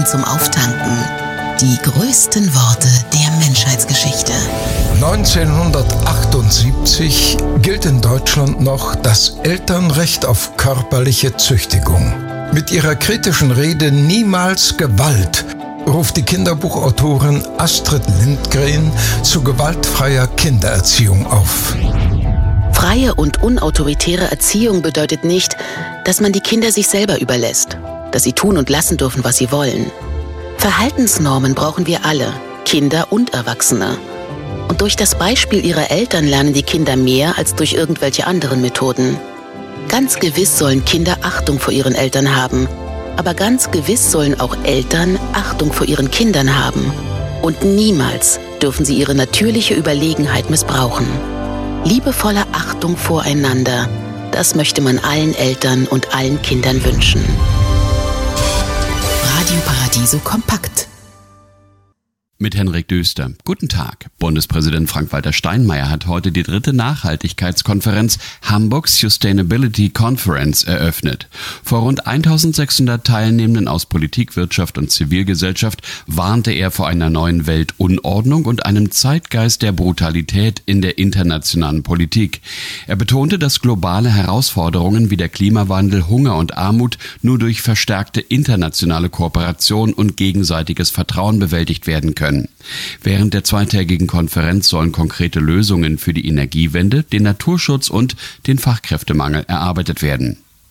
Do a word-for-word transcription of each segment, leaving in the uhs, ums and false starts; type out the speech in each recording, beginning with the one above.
zum Auftanken. Die größten Worte der Menschheitsgeschichte. neunzehnhundertachtundsiebzig gilt in Deutschland noch das Elternrecht auf körperliche Züchtigung. Mit ihrer kritischen Rede "Niemals Gewalt" ruft die Kinderbuchautorin Astrid Lindgren zu gewaltfreier Kindererziehung auf. Freie und unautoritäre Erziehung bedeutet nicht, dass man die Kinder sich selber überlässt, dass sie tun und lassen dürfen, was sie wollen. Verhaltensnormen brauchen wir alle, Kinder und Erwachsene. Und durch das Beispiel ihrer Eltern lernen die Kinder mehr als durch irgendwelche anderen Methoden. Ganz gewiss sollen Kinder Achtung vor ihren Eltern haben, aber ganz gewiss sollen auch Eltern Achtung vor ihren Kindern haben. Und niemals dürfen sie ihre natürliche Überlegenheit missbrauchen. Liebevolle Achtung voreinander, das möchte man allen Eltern und allen Kindern wünschen. Radio Paradiso kompakt. Mit Henrik Döster. Guten Tag. Bundespräsident Frank-Walter Steinmeier hat heute die dritte Nachhaltigkeitskonferenz Hamburg Sustainability Conference eröffnet. Vor rund eintausendsechshundert Teilnehmenden aus Politik, Wirtschaft und Zivilgesellschaft warnte er vor einer neuen Weltunordnung und einem Zeitgeist der Brutalität in der internationalen Politik. Er betonte, dass globale Herausforderungen wie der Klimawandel, Hunger und Armut nur durch verstärkte internationale Kooperation und gegenseitiges Vertrauen bewältigt werden können. Während der zweitägigen Konferenz sollen konkrete Lösungen für die Energiewende, den Naturschutz und den Fachkräftemangel erarbeitet werden.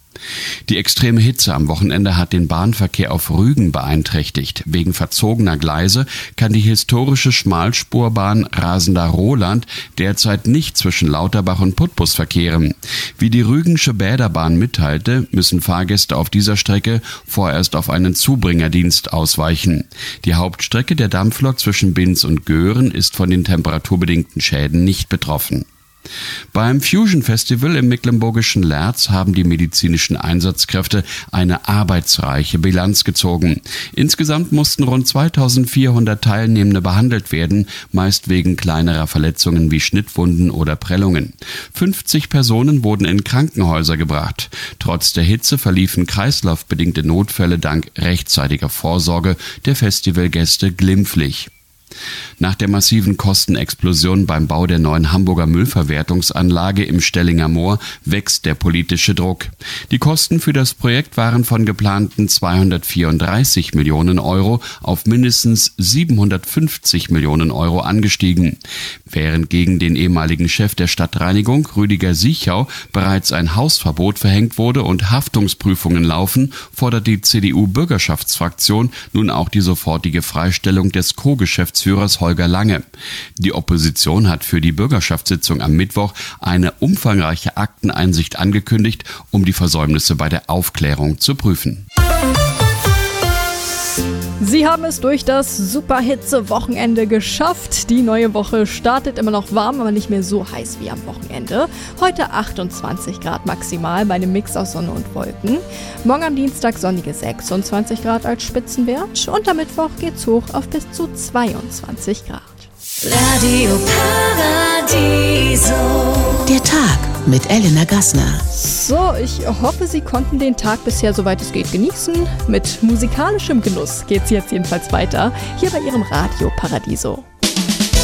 Die extreme Hitze am Wochenende hat den Bahnverkehr auf Rügen beeinträchtigt. Wegen verzogener Gleise kann die historische Schmalspurbahn Rasender-Roland derzeit nicht zwischen Lauterbach und Putbus verkehren. Wie die Rügensche Bäderbahn mitteilte, müssen Fahrgäste auf dieser Strecke vorerst auf einen Zubringerdienst ausweichen. Die Hauptstrecke der Dampflok zwischen Binz und Göhren ist von den temperaturbedingten Schäden nicht betroffen. Beim Fusion Festival im mecklenburgischen Lerz haben die medizinischen Einsatzkräfte eine arbeitsreiche Bilanz gezogen. Insgesamt mussten rund zweitausendvierhundert Teilnehmende behandelt werden, meist wegen kleinerer Verletzungen wie Schnittwunden oder Prellungen. fünfzig Personen wurden in Krankenhäuser gebracht. Trotz der Hitze verliefen kreislaufbedingte Notfälle dank rechtzeitiger Vorsorge der Festivalgäste glimpflich. Nach der massiven Kostenexplosion beim Bau der neuen Hamburger Müllverwertungsanlage im Stellinger Moor wächst der politische Druck. Die Kosten für das Projekt waren von geplanten zweihundertvierunddreißig Millionen Euro auf mindestens siebenhundertfünfzig Millionen Euro angestiegen. Während gegen den ehemaligen Chef der Stadtreinigung, Rüdiger Siechau, bereits ein Hausverbot verhängt wurde und Haftungsprüfungen laufen, fordert die C D U-Bürgerschaftsfraktion nun auch die sofortige Freistellung des Co-Geschäftsführers Holger Lange. Die Opposition hat für die Bürgerschaftssitzung am Mittwoch eine umfangreiche Akteneinsicht angekündigt, um die Versäumnisse bei der Aufklärung zu prüfen. Sie haben es durch das Superhitze-Wochenende geschafft. Die neue Woche startet immer noch warm, aber nicht mehr so heiß wie am Wochenende. Heute achtundzwanzig Grad maximal bei einem Mix aus Sonne und Wolken. Morgen am Dienstag sonnige sechsundzwanzig Grad als Spitzenwert. Und am Mittwoch geht's hoch auf bis zu zweiundzwanzig Grad. Radio Paradiso. Der Tag mit Elena Gassner. So, ich hoffe, Sie konnten den Tag bisher, soweit es geht, genießen. Mit musikalischem Genuss geht's jetzt jedenfalls weiter, hier bei Ihrem Radio Paradiso.